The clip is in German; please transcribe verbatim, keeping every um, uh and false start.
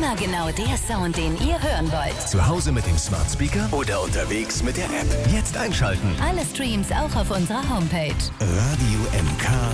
Immer genau der Sound, den ihr hören wollt. Zu Hause mit dem Smart Speaker oder unterwegs mit der App. Jetzt einschalten. Alle Streams auch auf unserer Homepage. Radio M K